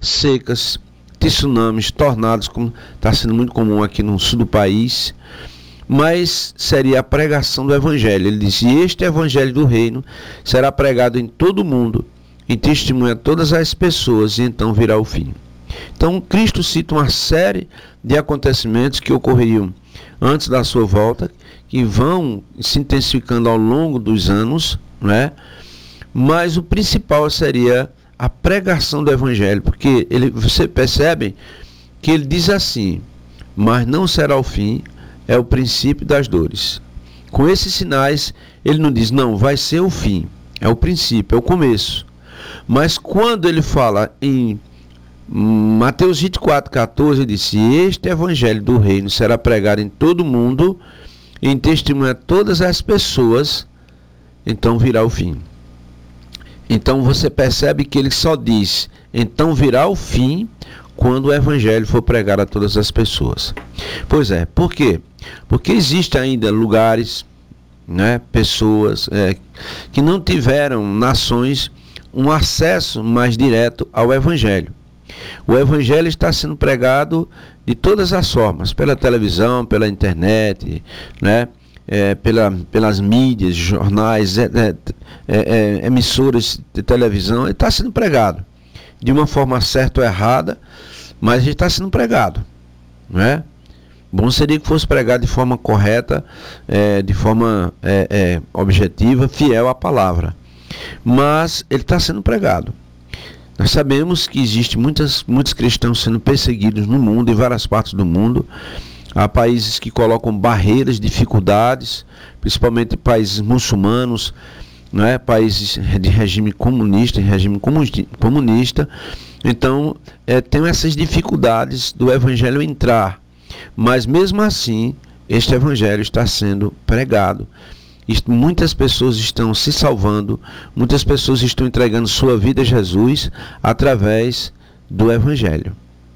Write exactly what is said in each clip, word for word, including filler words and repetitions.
secas, tsunamis, tornados, como está sendo muito comum aqui no sul do país, mas seria a pregação do Evangelho. Ele disse: este Evangelho do Reino será pregado em todo o mundo, em testemunho a todas as pessoas, e então virá o fim. Então, Cristo cita uma série de acontecimentos que ocorreriam antes da sua volta, que vão se intensificando ao longo dos anos, né? Mas o principal seria a pregação do Evangelho, porque ele, você percebe que ele diz assim: mas não será o fim, é o princípio das dores. Com esses sinais, ele não diz, não, vai ser o fim, é o princípio, é o começo. Mas quando ele fala em Mateus vinte e quatro, catorze, ele disse: este Evangelho do Reino será pregado em todo o mundo, em testemunho a todas as pessoas, então virá o fim. Então você percebe que ele só diz, então virá o fim, quando o Evangelho for pregado a todas as pessoas. Pois é, por quê? Porque existem ainda lugares, né, pessoas é, que não tiveram, nações, um acesso mais direto ao Evangelho. O Evangelho está sendo pregado de todas as formas, pela televisão, pela internet, né? É, pela, pelas mídias, jornais, é, é, é, emissoras de televisão. Ele está sendo pregado de uma forma certa ou errada, mas ele está sendo pregado, não é? Bom seria que fosse pregado de forma correta, é, de forma é, é, objetiva, fiel à palavra, mas ele está sendo pregado. Nós sabemos que existem muitas, muitos cristãos sendo perseguidos no mundo, em várias partes do mundo. Há países que colocam barreiras, dificuldades, principalmente países muçulmanos, né? Países de regime comunista, regime comunista. Então, é, tem essas dificuldades do Evangelho entrar. Mas mesmo assim, este Evangelho está sendo pregado. Muitas pessoas estão se salvando, muitas pessoas estão entregando sua vida a Jesus através do Evangelho.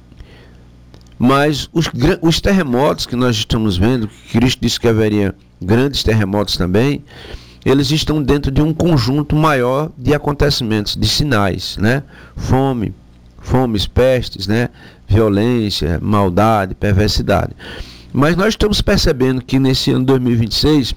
Mas os, os terremotos que nós estamos vendo, que Cristo disse que haveria grandes terremotos também, eles estão dentro de um conjunto maior de acontecimentos, de sinais, né? Fome, fomes, pestes, né? Violência, maldade, perversidade. Mas nós estamos percebendo que nesse ano dois mil e vinte e seis,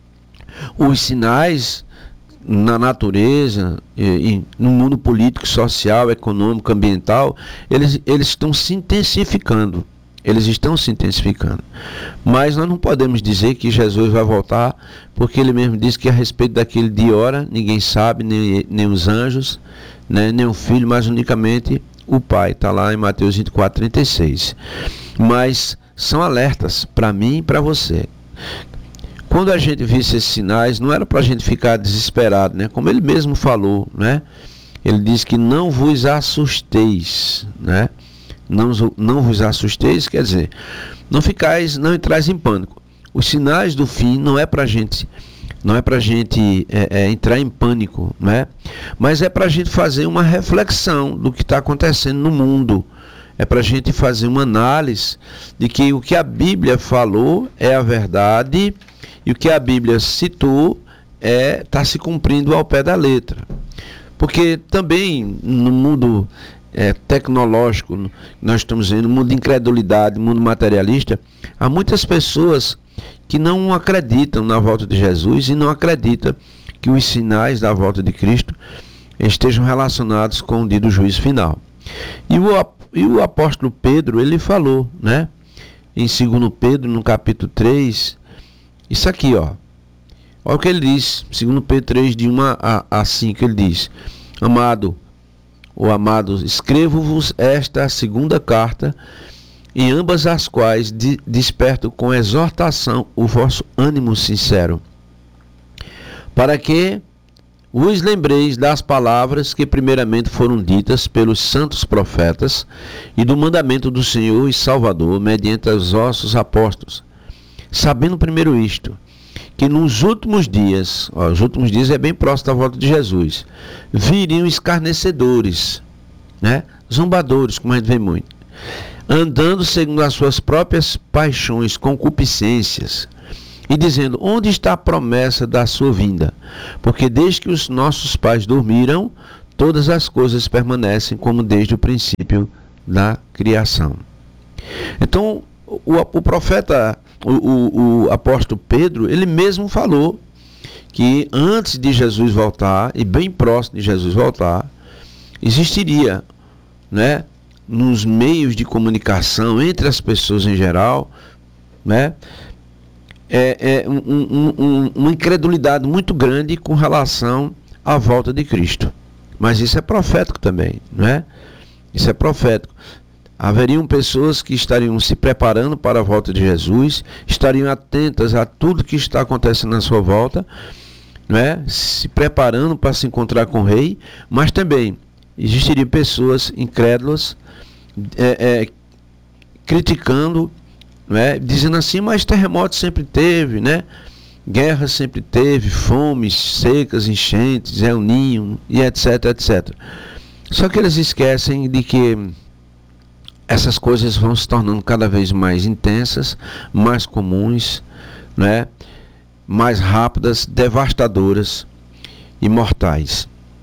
os sinais na natureza, e, e no mundo político, social, econômico, ambiental, eles, eles estão se intensificando. Eles estão se intensificando. Mas nós não podemos dizer que Jesus vai voltar, porque ele mesmo disse que a respeito daquele dia e hora, ninguém sabe, nem, nem os anjos, né, nem o Filho, mas unicamente o Pai. Está lá em Mateus vinte e quatro, trinta e seis. Mas são alertas para mim e para você. Quando a gente visse esses sinais, não era para a gente ficar desesperado, né? Como ele mesmo falou, né? Ele diz que não vos assusteis, né? Não, não vos assusteis, quer dizer, não ficais, não entrais em pânico. Os sinais do fim não é para a gente, não é para a gente é, é, entrar em pânico, né? Mas é para a gente fazer uma reflexão do que está acontecendo no mundo. É para a gente fazer uma análise de que o que a Bíblia falou é a verdade. E o que a Bíblia citou é, está se cumprindo ao pé da letra. Porque também no mundo é, tecnológico, nós estamos vendo, no mundo de incredulidade, no mundo materialista, há muitas pessoas que não acreditam na volta de Jesus e não acreditam que os sinais da volta de Cristo estejam relacionados com o dia do juízo final. E o, e o apóstolo Pedro, ele falou, né, em segundo Pedro, no capítulo três, isso aqui, ó. Olha o que ele diz, segundo Pedro três, de um a cinco, ele diz: Amado, ou amados, escrevo-vos esta segunda carta, em ambas as quais de, desperto com exortação o vosso ânimo sincero, para que vos lembreis das palavras que primeiramente foram ditas pelos santos profetas, e do mandamento do Senhor e Salvador, mediante os vossos apóstolos, sabendo primeiro isto, que nos últimos dias, ó, os últimos dias é bem próximo da volta de Jesus, viriam escarnecedores, né? Zombadores, como a gente vê muito, andando segundo as suas próprias paixões, concupiscências, e dizendo: onde está a promessa da sua vinda? Porque desde que os nossos pais dormiram, todas as coisas permanecem como desde o princípio. princípio da criação. Então, o, o profeta, o, o, o apóstolo Pedro, ele mesmo falou que antes de Jesus voltar, e bem próximo de Jesus voltar, existiria, né, nos meios de comunicação, entre as pessoas em geral, né, é, é um, um, um, uma incredulidade muito grande com relação à volta de Cristo. Mas isso é profético também, né? Isso é profético. Haveriam pessoas que estariam se preparando para a volta de Jesus, estariam atentas a tudo que está acontecendo na sua volta, né? Se preparando para se encontrar com o rei, mas também existiriam pessoas incrédulas, é, é, criticando, né? Dizendo assim, mas terremoto sempre teve, né? Guerra sempre teve, fomes, secas, enchentes, El Ninho, e etc, etcétera. Só que eles esquecem de que essas coisas vão se tornando cada vez mais intensas, mais comuns, né? Mais rápidas, devastadoras e mortais.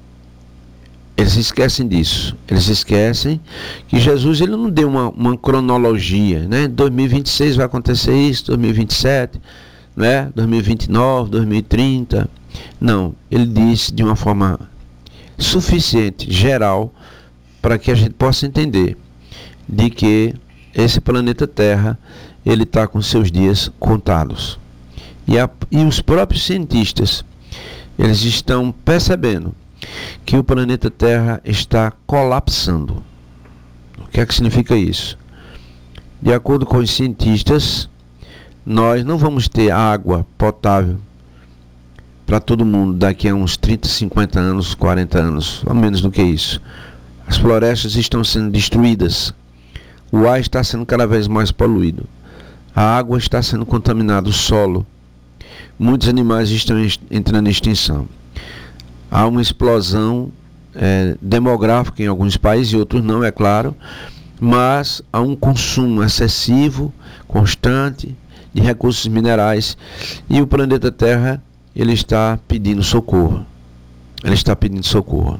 Eles esquecem disso. Eles esquecem que Jesus ele não deu uma, uma cronologia, né? dois mil e vinte e seis vai acontecer isso, dois mil e vinte e sete, né? dois mil e vinte e nove, dois mil e trinta. Não, ele disse de uma forma suficiente, geral, para que a gente possa entender de que esse planeta Terra ele está com seus dias contados. E, a, e os próprios cientistas eles estão percebendo que o planeta Terra está colapsando. O que é que significa isso? De acordo com os cientistas, nós não vamos ter água potável para todo mundo daqui a uns trinta, cinquenta anos, quarenta anos, ou menos do que isso. As florestas estão sendo destruídas, o ar está sendo cada vez mais poluído, a água está sendo contaminada, o solo, muitos animais estão entrando em extinção. Há uma explosão é, demográfica em alguns países, e outros não, é claro, mas há um consumo excessivo, constante, de recursos minerais, e o planeta Terra ele está pedindo socorro. Ele está pedindo socorro.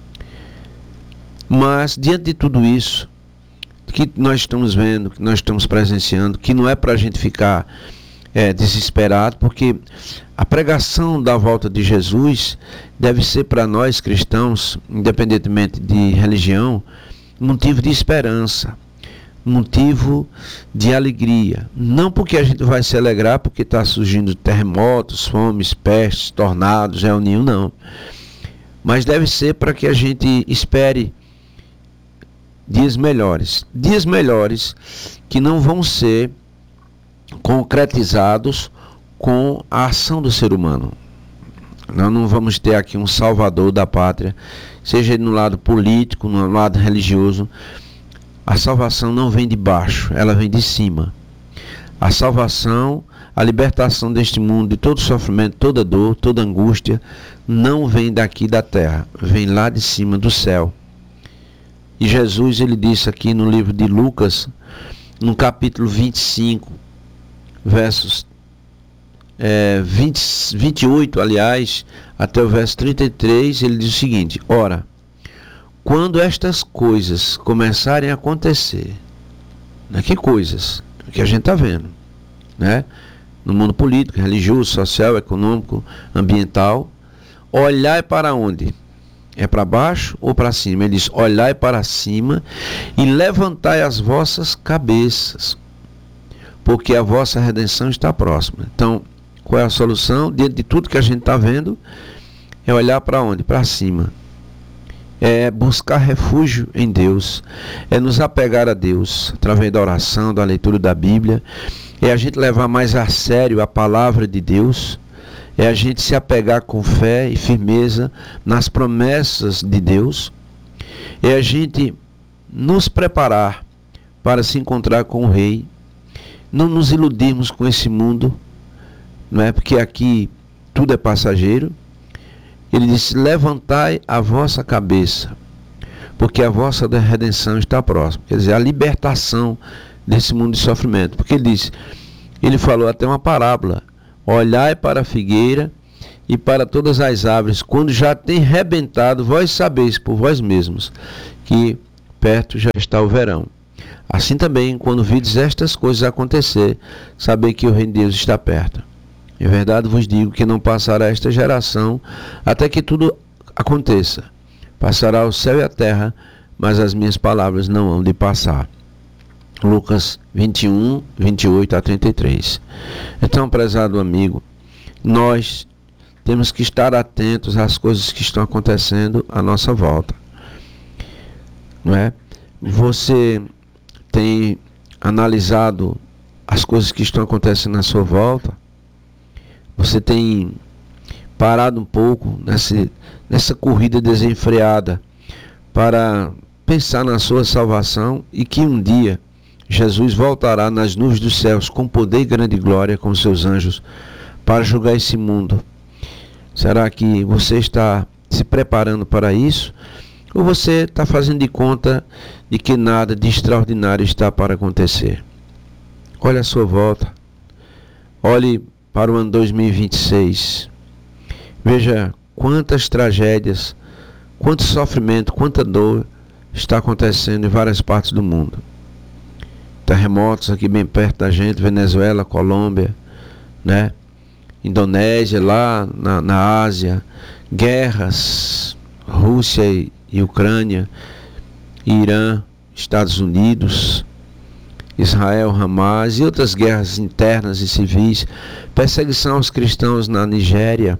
Mas, diante de tudo isso, que nós estamos vendo, que nós estamos presenciando, que não é para a gente ficar é, desesperado, porque a pregação da volta de Jesus deve ser para nós cristãos, independentemente de religião, motivo de esperança, motivo de alegria. Não porque a gente vai se alegrar porque está surgindo terremotos, fomes, pestes, tornados, El Ninho, não. Mas deve ser para que a gente espere dias melhores. Dias melhores que não vão ser concretizados com a ação do ser humano. Nós não vamos ter aqui um salvador da pátria, seja no lado político, no lado religioso. A salvação não vem de baixo, ela vem de cima. A salvação, a libertação deste mundo, de todo sofrimento, toda dor, toda angústia, não vem daqui da terra, vem lá de cima do céu. E Jesus, ele disse aqui no livro de Lucas, no capítulo vinte e cinco, versos é, vinte, vinte e oito, aliás, até o verso trinta e três, ele diz o seguinte: ora, quando estas coisas começarem a acontecer, né, que coisas? Que a gente está vendo, né? No mundo político, religioso, social, econômico, ambiental, olhai para onde? É para baixo ou para cima? Ele diz, olhai para cima e levantai as vossas cabeças, porque a vossa redenção está próxima. Então, qual é a solução? Diante de tudo que a gente está vendo, é olhar para onde? Para cima. É buscar refúgio em Deus, é nos apegar a Deus, através da oração, da leitura da Bíblia, é a gente levar mais a sério a palavra de Deus, é a gente se apegar com fé e firmeza nas promessas de Deus, é a gente nos preparar para se encontrar com o Rei, não nos iludirmos com esse mundo, não é? Porque aqui tudo é passageiro. Ele disse, levantai a vossa cabeça, porque a vossa redenção está próxima. Quer dizer, a libertação desse mundo de sofrimento. Porque ele disse, ele falou até uma parábola, olhai para a figueira e para todas as árvores, quando já tem rebentado, vós sabeis por vós mesmos, que perto já está o verão. Assim também, quando vides estas coisas acontecer, sabei que o reino de Deus está perto. Em verdade vos digo que não passará esta geração até que tudo aconteça. Passará o céu e a terra, mas as minhas palavras não hão de passar. Lucas vinte e um, vinte e oito a trinta e três. Então, prezado amigo, nós temos que estar atentos às coisas que estão acontecendo à nossa volta. Não é? Você tem analisado as coisas que estão acontecendo à sua volta? Você tem parado um pouco nessa, nessa corrida desenfreada para pensar na sua salvação e que um dia Jesus voltará nas nuvens dos céus com poder e grande glória com seus anjos para julgar esse mundo? Será que você está se preparando para isso? Ou você está fazendo de conta de que nada de extraordinário está para acontecer? Olhe à sua volta. Olhe para o ano dois mil e vinte e seis. Veja quantas tragédias, quanto sofrimento, quanta dor está acontecendo em várias partes do mundo. Terremotos aqui bem perto da gente, Venezuela, Colômbia, né? Indonésia, lá na, na Ásia, guerras, Rússia e, e Ucrânia, Irã, Estados Unidos, Israel, Hamas e outras guerras internas e civis, perseguição aos cristãos na Nigéria,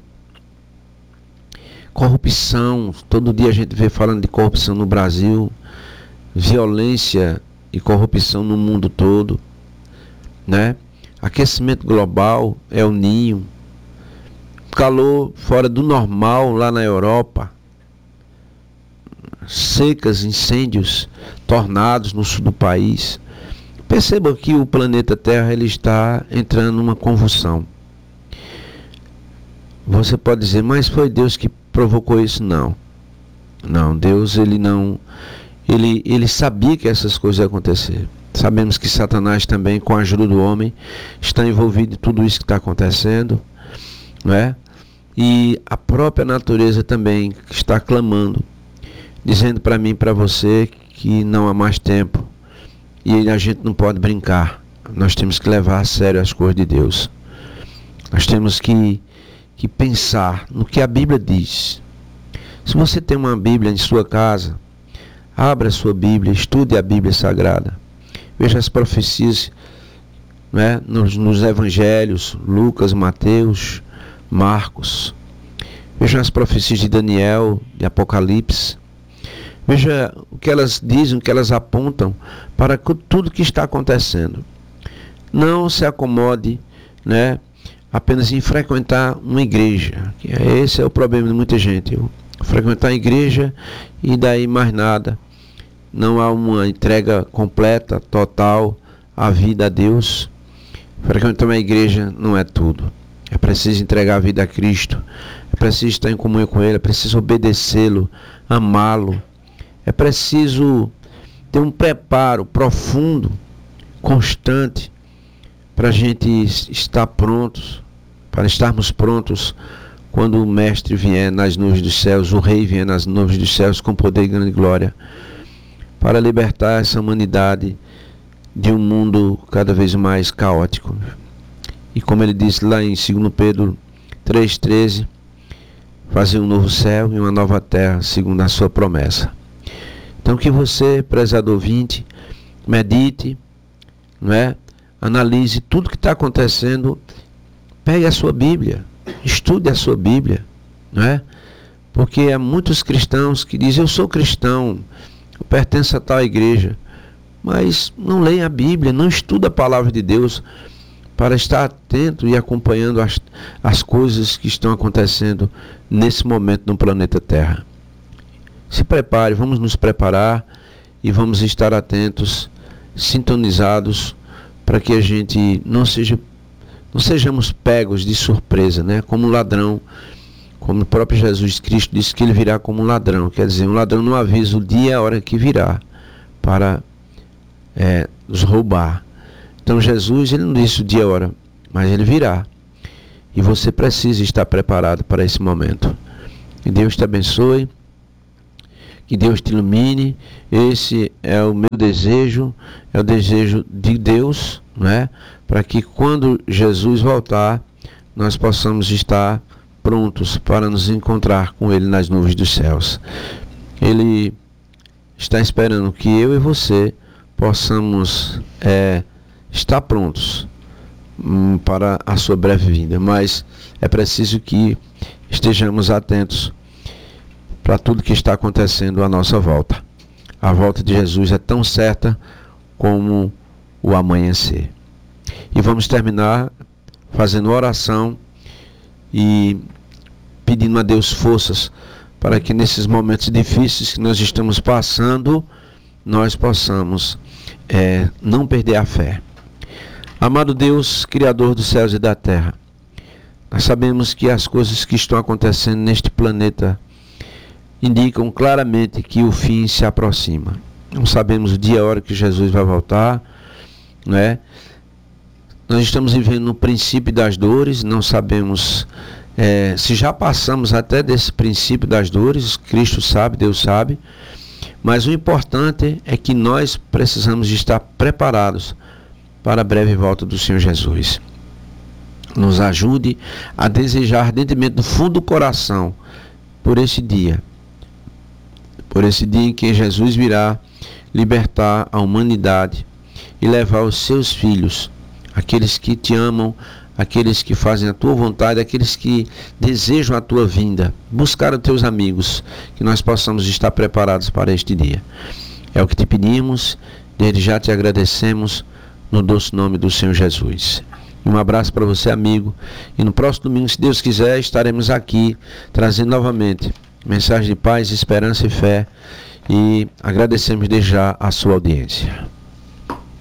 corrupção, todo dia a gente vê falando de corrupção no Brasil, violência e corrupção no mundo todo, né? Aquecimento global, El Niño, calor fora do normal lá na Europa, secas, incêndios, tornados no sul do país. Perceba que o planeta Terra ele está entrando numa convulsão. Você pode dizer, mas foi Deus que provocou isso? Não. Não, Deus ele não, ele, ele sabia que essas coisas iam acontecer. Sabemos que Satanás também, com a ajuda do homem, está envolvido em tudo isso que está acontecendo, não é? E a própria natureza também está clamando, dizendo para mim e para você que não há mais tempo. E a gente não pode brincar. Nós temos que levar a sério as coisas de Deus. Nós temos que, que pensar no que a Bíblia diz. Se você tem uma Bíblia em sua casa, abra a sua Bíblia, estude a Bíblia Sagrada. Veja as profecias, né, nos, nos evangelhos, Lucas, Mateus, Marcos. Veja as profecias de Daniel, de Apocalipse. Veja o que elas dizem, o que elas apontam para tudo que está acontecendo. Não se acomode, né, apenas em frequentar uma igreja. Esse é o problema de muita gente. Frequentar a igreja e daí mais nada. Não há uma entrega completa, total, à vida a Deus. Frequentar uma igreja não é tudo. É preciso entregar a vida a Cristo. É preciso estar em comunhão com Ele. É preciso obedecê-lo, amá-lo. É preciso ter um preparo profundo, constante, para a gente estar prontos, para estarmos prontos quando o Mestre vier nas nuvens dos céus, o Rei vier nas nuvens dos céus com poder e grande glória, para libertar essa humanidade de um mundo cada vez mais caótico. E como ele disse lá em segundo Pedro três, treze, fazer um novo céu e uma nova terra, segundo a sua promessa. Então que você, prezado ouvinte, medite, não é? Analise tudo que está acontecendo, pegue a sua Bíblia, estude a sua Bíblia, não é? Porque há muitos cristãos que dizem, eu sou cristão, eu pertenço a tal igreja, mas não leem a Bíblia, não estuda a palavra de Deus para estar atento e acompanhando as, as coisas que estão acontecendo nesse momento no planeta Terra. Se prepare, vamos nos preparar e vamos estar atentos, sintonizados, para que a gente não seja, não sejamos pegos de surpresa, né? Como um ladrão, como o próprio Jesus Cristo disse que ele virá como um ladrão, quer dizer, um ladrão não avisa o dia e a hora que virá para é, nos roubar. Então Jesus, ele não disse o dia e a hora, mas ele virá. E você precisa estar preparado para esse momento. Que Deus te abençoe. Que Deus te ilumine. Esse é o meu desejo, é o desejo de Deus, né? Para que quando Jesus voltar, nós possamos estar prontos para nos encontrar com Ele nas nuvens dos céus. Ele está esperando que eu e você possamos é, estar prontos hum, para a sua breve vinda, mas é preciso que estejamos atentos para tudo que está acontecendo à nossa volta. A volta de Jesus é tão certa como o amanhecer. E vamos terminar fazendo oração e pedindo a Deus forças para que nesses momentos difíceis que nós estamos passando, nós possamos é, não perder a fé. Amado Deus, Criador dos céus e da terra, nós sabemos que as coisas que estão acontecendo neste planeta indicam claramente que o fim se aproxima. Não sabemos o dia e a hora que Jesus vai voltar, não é? Nós estamos vivendo no princípio das dores, não sabemos é, se já passamos até desse princípio das dores. Cristo sabe, Deus sabe, mas o importante é que nós precisamos de estar preparados para a breve volta do Senhor Jesus. Nos ajude a desejar ardentemente do fundo do coração por esse dia, por esse dia em que Jesus virá libertar a humanidade e levar os seus filhos, aqueles que te amam, aqueles que fazem a tua vontade, aqueles que desejam a tua vinda, buscar os teus amigos, que nós possamos estar preparados para este dia. É o que te pedimos, desde já te agradecemos, no doce nome do Senhor Jesus. Um abraço para você, amigo, e no próximo domingo, se Deus quiser, estaremos aqui, trazendo novamente mensagem de paz, esperança e fé, e agradecemos desde já a sua audiência.